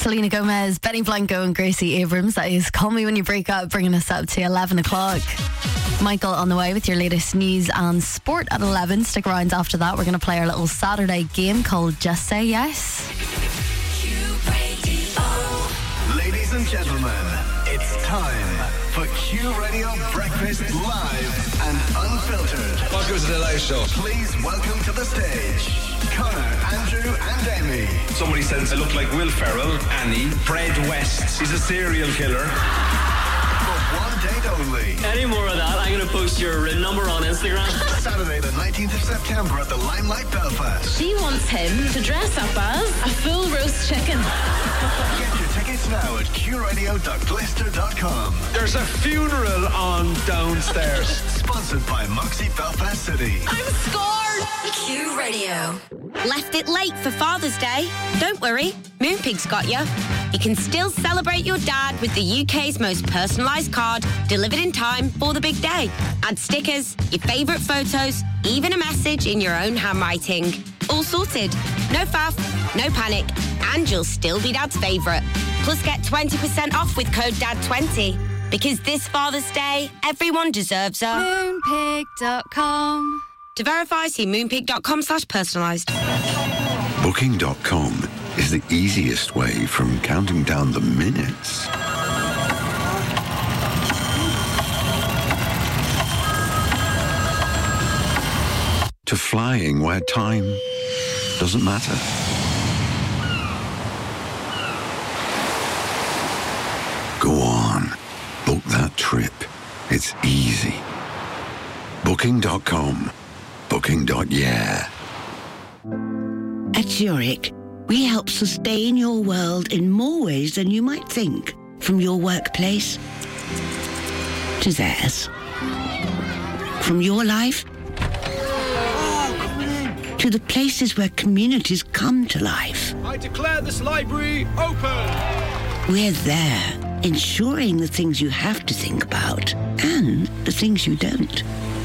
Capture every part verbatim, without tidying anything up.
Selena Gomez, Benny Blanco and Gracie Abrams. That is Call Me When You Break Up, bringing us up to eleven o'clock. Michael on the way with your latest news and sport at eleven. Stick around after that. We're going to play our little Saturday game called Just Say Yes. Ladies and gentlemen, it's time for Q Radio Breakfast Live and Unfiltered. Welcome to the live show. Please welcome to the stage Connor, Andrew and Amy. Somebody says I look like Will Ferrell, Annie, Fred West. He's a serial killer. For one date only. Any more of that, I'm going to post your number on Instagram. Saturday the nineteenth of September at the Limelight Belfast. She wants him to dress up as a full roast chicken. Get your tickets now at q radio dot glister dot com. There's a funeral on downstairs. Sponsored by Moxie Belfast City. I'm scored! Q Radio. Left it late for Father's Day? Don't worry, Moonpig's got you. You can still celebrate your dad with the U K's most personalised card, delivered in time for the big day. Add stickers, your favourite photos, even a message in your own handwriting. All sorted. No faff, no panic, and you'll still be Dad's favourite. Plus get twenty percent off with code dad twenty. Because this Father's Day, everyone deserves a Moonpig dot com. To verify, see moonpig.com slash personalised. Booking dot com is the easiest way from counting down the minutes to flying where time doesn't matter. Go on, book that trip. It's easy. Booking dot com. Booking. Yeah. At Zurich, we help sustain your world in more ways than you might think. From your workplace to theirs. From your life to the places where communities come to life. I declare this library open. We're there, ensuring the things you have to think about and the things you don't.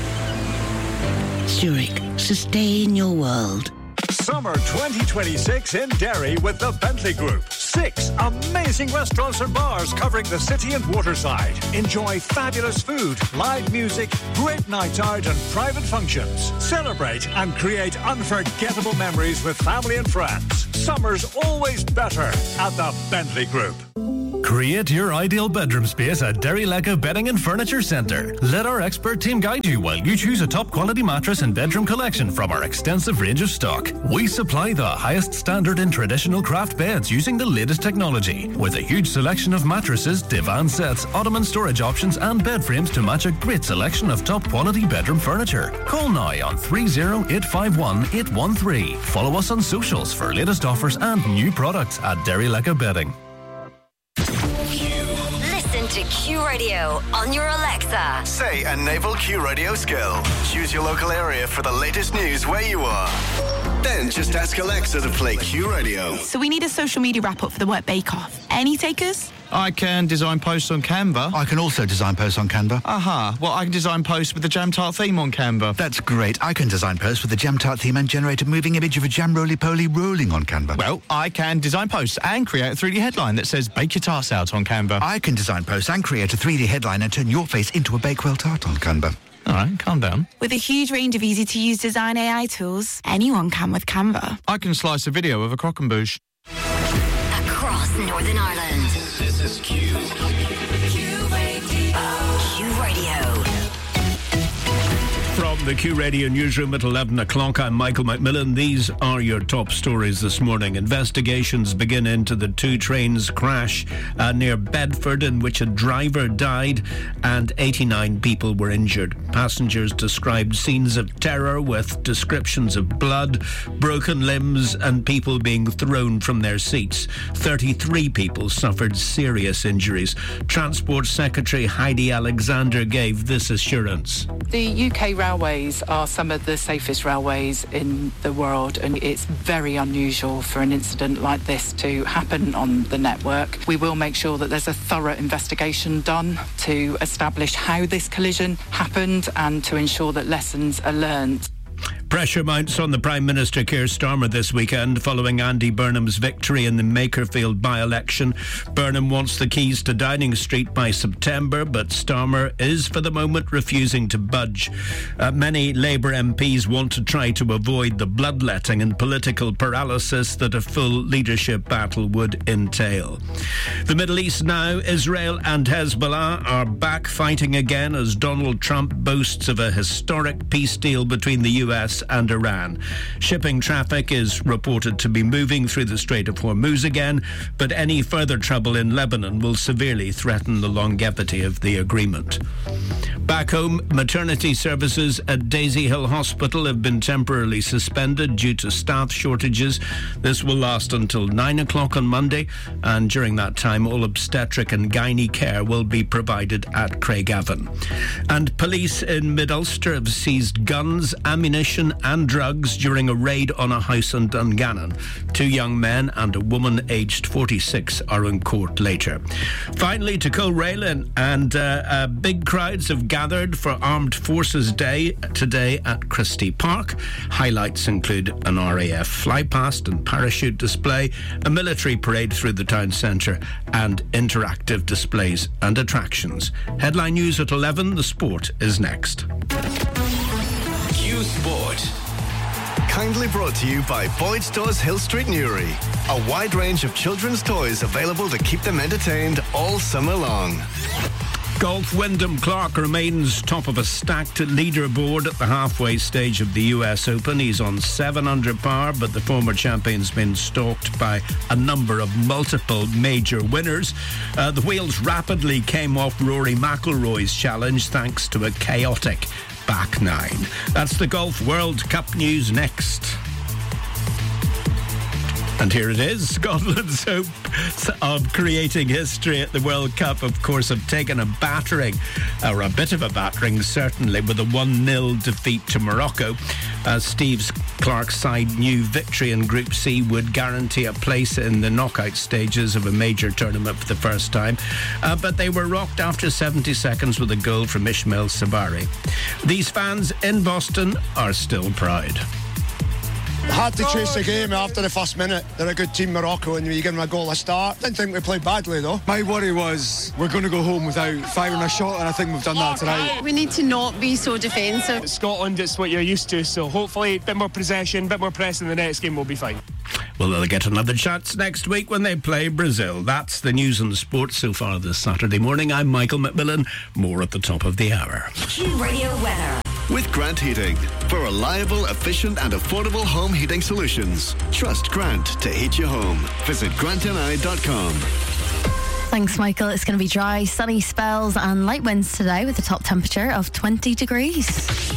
Zurich, sustain your world. Summer twenty twenty-six in Derry with the Bentley Group. Six amazing restaurants and bars covering the city and waterside. Enjoy fabulous food, live music, great nights out and private functions. Celebrate and create unforgettable memories with family and friends. Summer's always better at the Bentley Group. Create your ideal bedroom space at Derry Lega Bedding and Furniture Centre. Let our expert team guide you while you choose a top quality mattress and bedroom collection from our extensive range of stock. We supply the highest standard in traditional craft beds using the latest technology, with a huge selection of mattresses, divan sets, ottoman storage options and bed frames to match a great selection of top quality bedroom furniture. Call now on three oh eight five one eight one three. Follow us on socials for latest offers and new products at Derry Lega Bedding. To Q Radio on your Alexa. Say a naval Q Radio skill. Choose your local area for the latest news where you are. Then just ask Alexa to play Q Radio. So we need a social media wrap-up for the Work Bake-Off. Any takers? I can design posts on Canva. I can also design posts on Canva. Aha. Well, I can design posts with the Jam Tart theme on Canva. That's great. I can design posts with the Jam Tart theme and generate a moving image of a jam roly-poly rolling on Canva. Well, I can design posts and create a three D headline that says bake your tarts out on Canva. I can design posts and create a three D headline and turn your face into a Bakewell tart on Canva. All right, calm down. With a huge range of easy-to-use design A I tools, anyone can with Canva. I can slice a video of a croquembouche. Across Northern Ireland. This is Q. Q Radio. Q Radio. From the Q Radio newsroom at eleven o'clock, I'm Michael McMillan. These are your top stories this morning. Investigations begin into the two trains crash uh, near Bedford, in which a driver died and eighty-nine people were injured. Passengers described scenes of terror with descriptions of blood, broken limbs and people being thrown from their seats. thirty-three people suffered serious injuries. Transport Secretary Heidi Alexander gave this assurance. The U K railways are some of the safest railways in the world, and it's very unusual for an incident like this to happen on the network. We will make sure that there's a thorough investigation done to establish how this collision happened and to ensure that lessons are learned. Pressure mounts on the Prime Minister Keir Starmer this weekend following Andy Burnham's victory in the Makerfield by-election. Burnham wants the keys to Downing Street by September, but Starmer is for the moment refusing to budge. Uh, many Labour M Ps want to try to avoid the bloodletting and political paralysis that a full leadership battle would entail. The Middle East now. Israel and Hezbollah are back fighting again as Donald Trump boasts of a historic peace deal between the U S and Iran. Shipping traffic is reported to be moving through the Strait of Hormuz again, but any further trouble in Lebanon will severely threaten the longevity of the agreement. Back home, maternity services at Daisy Hill Hospital have been temporarily suspended due to staff shortages. This will last until nine o'clock on Monday, and during that time all obstetric and gynae care will be provided at Craigavon. And police in Mid-Ulster have seized guns, ammunition and drugs during a raid on a house in Dungannon. Two young men and a woman aged forty-six are in court later. Finally, to Coleraine, and uh, uh, big crowds have gathered for Armed Forces Day today at Christie Park. Highlights include an R A F flypast and parachute display, a military parade through the town centre, and interactive displays and attractions. Headline news at eleven. The sport is next. Q Sport. Kindly brought to you by Boyd Stores Hill Street Newry. A wide range of children's toys available to keep them entertained all summer long. Golf. Wyndham Clark remains top of a stacked leaderboard at the halfway stage of the U S Open. He's on seven under par, but the former champion's been stalked by a number of multiple major winners. Uh, the wheels rapidly came off Rory McIlroy's challenge thanks to a chaotic back nine. That's the Golf World Cup news next. And here it is. Scotland's hopes of creating history at the World Cup, of course, have taken a battering, or a bit of a battering, certainly, with a one nil defeat to Morocco. As Steve Clarke's side knew victory in Group C would guarantee a place in the knockout stages of a major tournament for the first time. Uh, but they were rocked after seventy seconds with a goal from Ismail Sabari. These fans in Boston are still proud. Hard to chase the game after the first minute. They're a good team, Morocco, and you give them a goal to start. Didn't think we played badly, though. My worry was we're going to go home without firing a shot, and I think we've done that tonight. We need to not be so defensive. Scotland, it's what you're used to, so hopefully a bit more possession, a bit more press in the next game, we'll be fine. Well, they'll get another chance next week when they play Brazil. That's the news and sport so far this Saturday morning. I'm Michael McMillan. More at the top of the hour. Q Radio weather. With Grant Heating. For reliable, efficient and affordable home heating solutions. Trust Grant to heat your home. Visit grant n i dot com. Thanks, Michael. It's going to be dry, sunny spells and light winds today with a top temperature of twenty degrees.